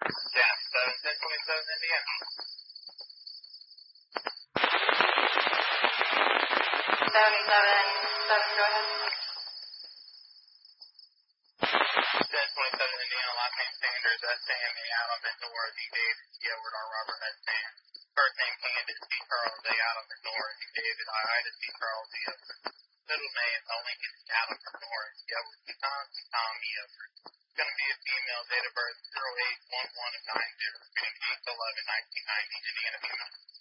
Yeah, 1027 Indiana. 777, go ahead. 1027 Indiana, last name Sanders, S-A-M-A, Adam, Dorothy, David, Edward, R. Robert, S-A-M. First name Candace, C. Charles, A. Adam, Dorothy, David, Ida, C. Charles, E. Edward. Middle name, Lincoln, Adam, Dorothy, Edward, Tom, E. Edward. It's going to be a female, date of birth 0811 of 90, reading 8/11/1990, Indiana female.